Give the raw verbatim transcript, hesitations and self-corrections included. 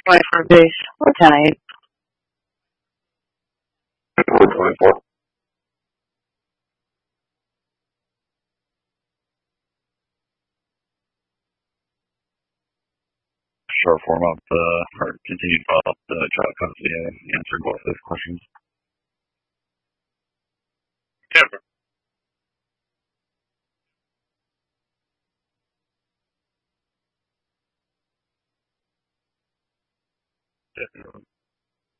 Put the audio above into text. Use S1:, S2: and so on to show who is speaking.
S1: twenty-four base or ten eight.
S2: Or twenty-four. Short form up uh, or continued follow up the trial custody. I answered both those questions.
S3: Yeah.